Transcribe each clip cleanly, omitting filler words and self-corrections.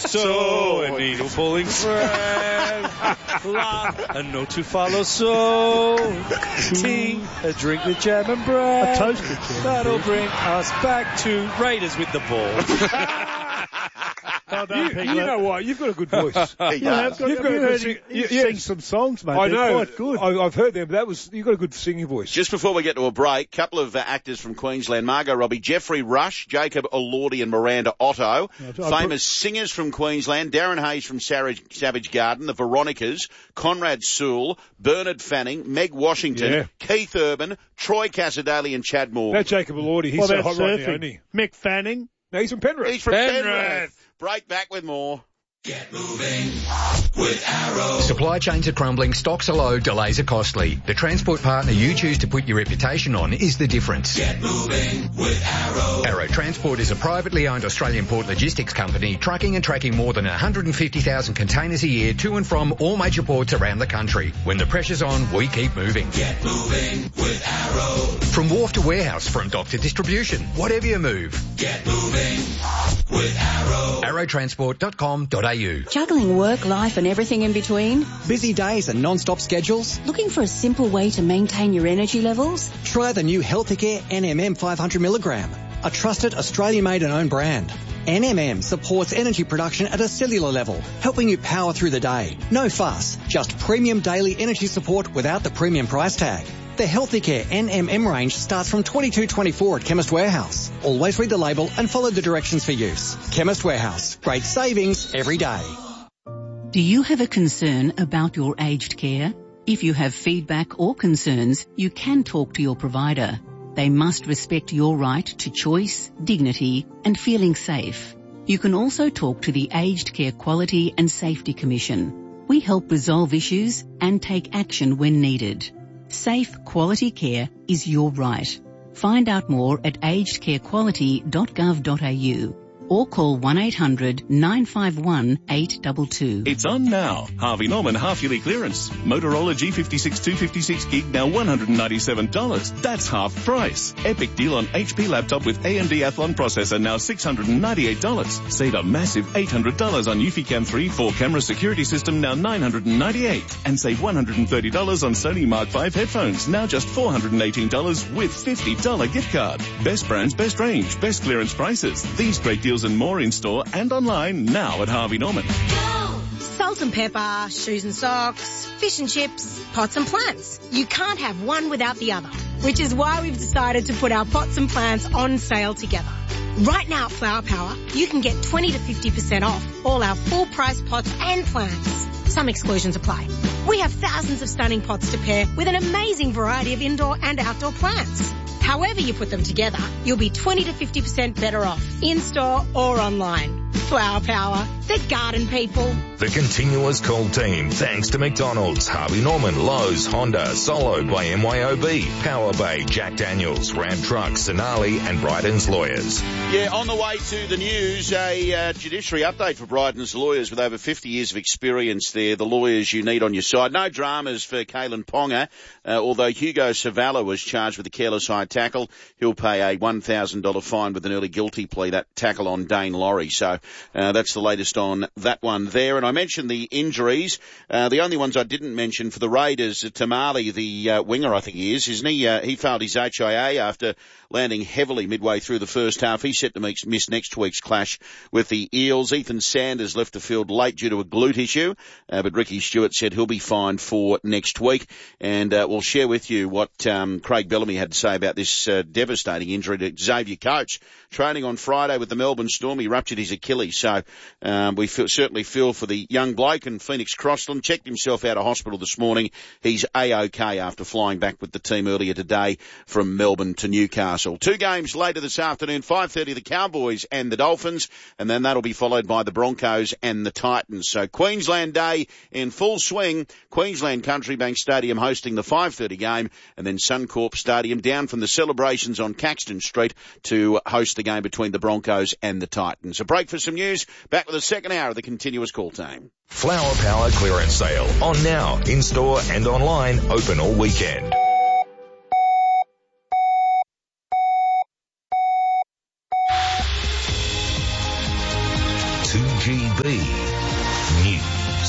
So, a needle pulling friend. La, a note to follow. So, tea, a drink with jam and bread. A toast with jam. That'll bring us back to Raiders with the ball. Well done, you know what? You've got a good voice. You sing some songs, mate. I know. They're quite good. I've heard them. You've got a good singing voice. Just before we get to a break, a couple of actors from Queensland, Margot Robbie, Jeffrey Rush, Jacob Elordi and Miranda Otto. Famous singers from Queensland, Darren Hayes from Savage Garden, the Veronicas, Conrad Sewell, Bernard Fanning, Meg Washington, Keith Urban, Troy Casadale and Chad Morgan. That Jacob Elordi, he's so hot right now, isn't he? Mick Fanning. No, he's from Penrith. He's from Penrith. Break back with more. Get moving with Arrow. Supply chains are crumbling, stocks are low, delays are costly. The transport partner you choose to put your reputation on is the difference. Get moving with Arrow. Arrow Transport is a privately owned Australian port logistics company trucking and tracking more than 150,000 containers a year to and from all major ports around the country. When the pressure's on, we keep moving. Get moving with Arrow. From wharf to warehouse, from dock to distribution, whatever you move. Get moving with Arrow. arrowtransport.com.au. Juggling work, life and everything in between? Busy days and non-stop schedules? Looking for a simple way to maintain your energy levels? Try the new Healthicare NMM 500mg, a trusted Australian-made and owned brand. NMM supports energy production at a cellular level, helping you power through the day. No fuss, just premium daily energy support without the premium price tag. The Healthicare NMM range starts from $22.24 at Chemist Warehouse. Always read the label and follow the directions for use. Chemist Warehouse. Great savings every day. Do you have a concern about your aged care? If you have feedback or concerns, you can talk to your provider. They must respect your right to choice, dignity, and feeling safe. You can also talk to the Aged Care Quality and Safety Commission. We help resolve issues and take action when needed. Safe, quality care is your right. Find out more at agedcarequality.gov.au or call 1-800-951-822. It's on now. Harvey Norman half-yearly clearance. Motorola G56 256 gig now $197. That's half price. Epic deal on HP laptop with AMD Athlon processor now $698. Save a massive $800 on Eufy-Cam 3 4-camera security system now $998. And save $130 on Sony Mark 5 headphones now just $418 with $50 gift card. Best brands, best range, best clearance prices. These great deals and more in store and online now at Harvey Norman. Salt and pepper, shoes and socks, fish and chips, pots and plants. You can't have one without the other, which is why we've decided to put our pots and plants on sale together. Right now at Flower Power, you can get 20 to 50% off all our full price pots and plants. Some exclusions apply. We have thousands of stunning pots to pair with an amazing variety of indoor and outdoor plants. However you put them together, you'll be 20 to 50% better off, in-store or online. Flower Power, the garden people. The continuous call team, thanks to McDonald's, Harvey Norman, Lowe's, Honda, Solo by MYOB, Power Bay, Jack Daniels, Ram Trucks, Sonali and Bryden's Lawyers. Yeah, on the way to the news, a judiciary update for Bryden's Lawyers with over 50 years of experience there, the lawyers you need on your side. No dramas for Kalen Ponga, although Hugo Savala was charged with a careless high tackle. He'll pay a $1,000 fine with an early guilty plea, that tackle on Dane Laurie. So that's the latest on that one there. And I mentioned the injuries. The only ones I didn't mention for the Raiders, Tamale, the winger I think he is, isn't he? He failed his HIA after landing heavily midway through the first half. He's set to miss next week's clash with the Eels. Ethan Sanders left the field late due to a glute issue, but Ricky Stewart said he'll be fine for next week. And we'll share with you what Craig Bellamy had to say about this devastating injury to Xavier Coates. Training on Friday with the Melbourne Storm, he ruptured his Achilles. So we certainly feel for the young bloke. And Phoenix Crossland checked himself out of hospital this morning. He's A-OK after flying back with the team earlier today from Melbourne to Newcastle. 2 games later this afternoon, 5:30 the Cowboys and the Dolphins, and then that'll be followed by the Broncos and the Titans. So Queensland Day in full swing. Queensland Country Bank Stadium hosting the 5:30 game, and then Suncorp Stadium down from the celebrations on Caxton Street to host the game between the Broncos and the Titans. A break for some news. Back with the second hour of the continuous call team. Flower Power clearance sale on now, in store and online, open all weekend. 2GB News.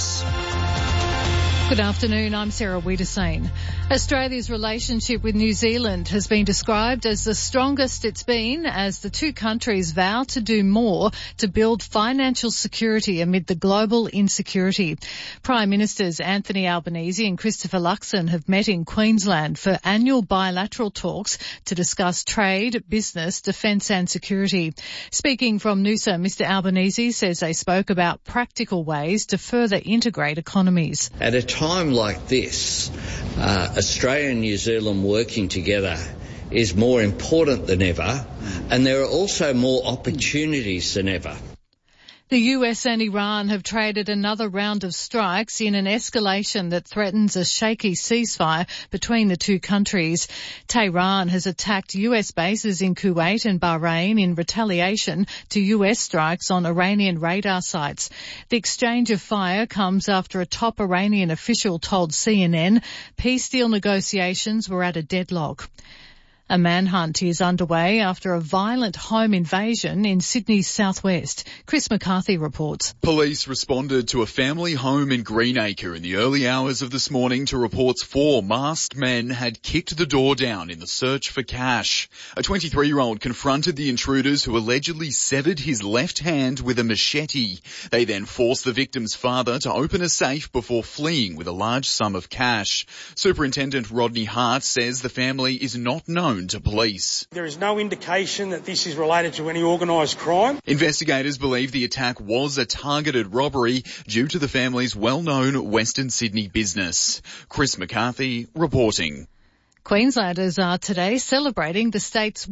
Good afternoon, I'm Sarah Wiedersane. Australia's relationship with New Zealand has been described as the strongest it's been as the two countries vow to do more to build financial security amid the global insecurity. Prime Ministers Anthony Albanese and Christopher Luxon have met in Queensland for annual bilateral talks to discuss trade, business, defence and security. Speaking from Noosa, Mr Albanese says they spoke about practical ways to further integrate economies. At a time like this, Australia and New Zealand working together is more important than ever, and there are also more opportunities than ever. The US and Iran have traded another round of strikes in an escalation that threatens a shaky ceasefire between the two countries. Tehran has attacked US bases in Kuwait and Bahrain in retaliation to US strikes on Iranian radar sites. The exchange of fire comes after a top Iranian official told CNN peace deal negotiations were at a deadlock. A manhunt is underway after a violent home invasion in Sydney's southwest. Chris McCarthy reports. Police responded to a family home in Greenacre in the early hours of this morning to reports 4 masked men had kicked the door down in the search for cash. A 23-year-old confronted the intruders who allegedly severed his left hand with a machete. They then forced the victim's father to open a safe before fleeing with a large sum of cash. Superintendent Rodney Hart says the family is not known to police. There is no indication that this is related to any organised crime. Investigators believe the attack was a targeted robbery due to the family's well-known Western Sydney business. Chris McCarthy reporting. Queenslanders are today celebrating the state's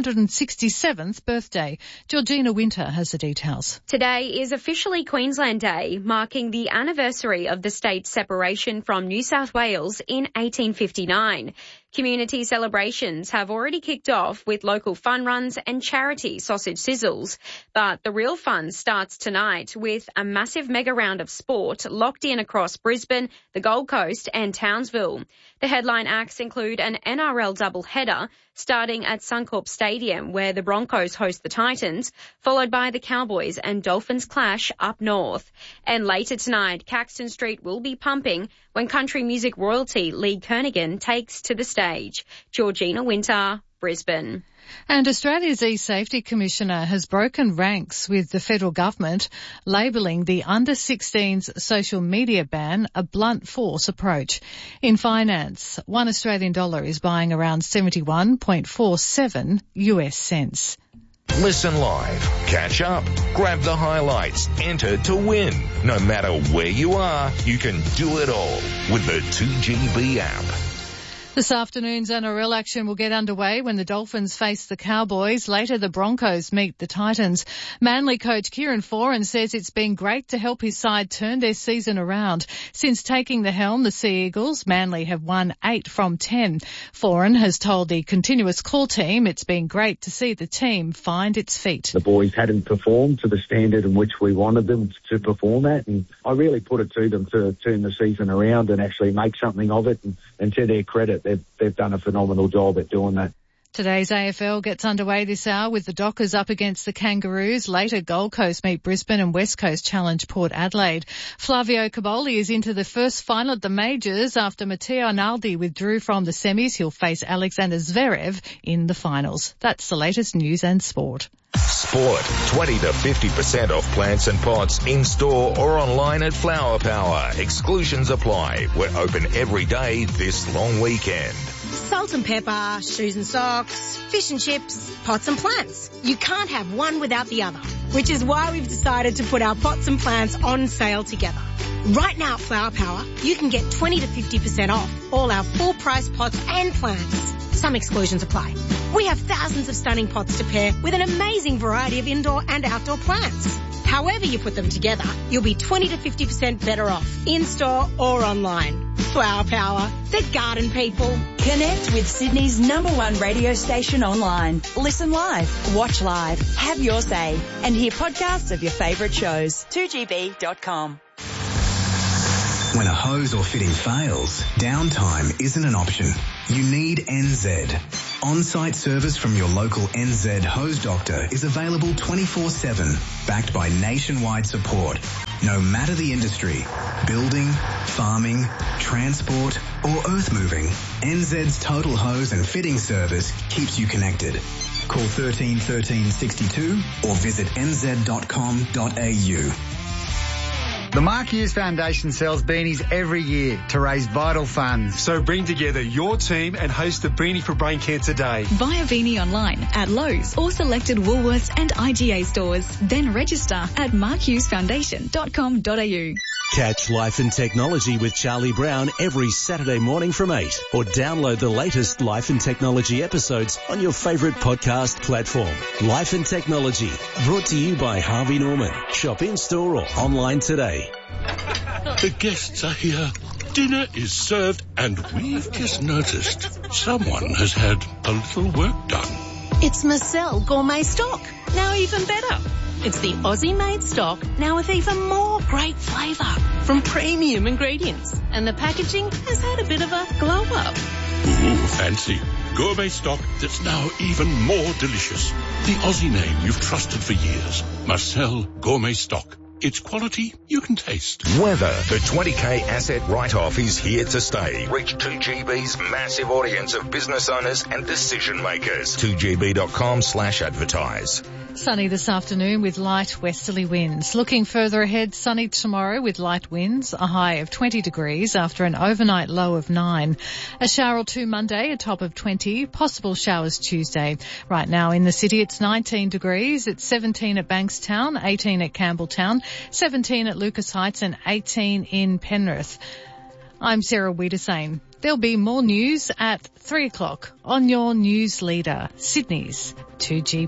167th birthday. Georgina Winter has the details. Today is officially Queensland Day, marking the anniversary of the state's separation from New South Wales in 1859. Community celebrations have already kicked off with local fun runs and charity sausage sizzles. But the real fun starts tonight with a massive mega round of sport locked in across Brisbane, the Gold Coast and Townsville. The headline acts include an NRL doubleheader starting at Suncorp Stadium where the Broncos host the Titans, followed by the Cowboys and Dolphins clash up north. And later tonight, Caxton Street will be pumping when country music royalty Lee Kernaghan takes to the stage. Georgina Winter, Brisbane. And Australia's E-Safety Commissioner has broken ranks with the federal government, labelling the under-16s social media ban a blunt force approach. In finance, $1 Australian is buying around 71.47 US cents. Listen live, catch up, grab the highlights, enter to win. No matter where you are, you can do it all with the 2GB app. This afternoon's NRL action will get underway when the Dolphins face the Cowboys. Later, the Broncos meet the Titans. Manly coach Kieran Foran says it's been great to help his side turn their season around. Since taking the helm, the Sea Eagles, Manly have won 8 from 10. Foran has told the Continuous Call team it's been great to see the team find its feet. The boys hadn't performed to the standard in which we wanted them to perform at, and I really put it to them to turn the season around and actually make something of it, and to their credit, they've done a phenomenal job at doing that. Today's AFL gets underway this hour with the Dockers up against the Kangaroos. Later, Gold Coast meet Brisbane and West Coast challenge Port Adelaide. Flavio Caboli is into the first final at the majors after Matteo Arnaldi withdrew from the semis. He'll face Alexander Zverev in the finals. That's the latest news and sport. Sport. 20 to 50% off plants and pots in store or online at Flower Power. Exclusions apply. We're open every day this long weekend. Salt and pepper, shoes and socks, fish and chips, pots and plants. You can't have one without the other, which is why we've decided to put our pots and plants on sale together. Right now at Flower Power, you can get 20 to 50% off all our full price pots and plants. Some exclusions apply. We have thousands of stunning pots to pair with an amazing variety of indoor and outdoor plants. However you put them together, you'll be 20 to 50% better off, in-store or online. Flower Power, the garden people. Connect with Sydney's #1 radio station online. Listen live, watch live, have your say, and hear podcasts of your favourite shows. 2GB.com. When a hose or fitting fails, downtime isn't an option. You need NZ. On-site service from your local NZ hose doctor is available 24/7, backed by nationwide support. No matter the industry, building, farming, transport or earth moving, NZ's total hose and fitting service keeps you connected. Call 13 13 62 or visit nz.com.au. The Mark Hughes Foundation sells beanies every year to raise vital funds. So bring together your team and host the Beanie for Brain Cancer Day. Buy a beanie online at Lowe's or selected Woolworths and IGA stores. Then register at markhughesfoundation.com.au. Catch Life and Technology with Charlie Brown every Saturday morning from 8 or download the latest Life and Technology episodes on your favourite podcast platform. Life and Technology, brought to you by Harvey Norman. Shop in-store or online today. The guests are here. Dinner is served and we've just noticed someone has had a little work done. It's Marcel Gourmet Stock, now even better. It's the Aussie-made stock, now with even more great flavour from premium ingredients. And the packaging has had a bit of a glow-up. Ooh, fancy. Gourmet stock that's now even more delicious. The Aussie name you've trusted for years. Marcel Gourmet Stock. It's quality you can taste. Weather. The 20K asset write-off is here to stay. Reach 2GB's massive audience of business owners and decision makers. 2GB.com/advertise. Sunny this afternoon with light westerly winds. Looking further ahead, sunny tomorrow with light winds, a high of 20 degrees after an overnight low of 9. A shower or two Monday, a top of 20. Possible showers Tuesday. Right now in the city it's 19 degrees. It's 17 at Bankstown, 18 at Campbelltown, 17 at Lucas Heights and 18 in Penrith. I'm Sarah Wiedersane. There'll be more news at 3 o'clock on your news leader, Sydney's 2GB.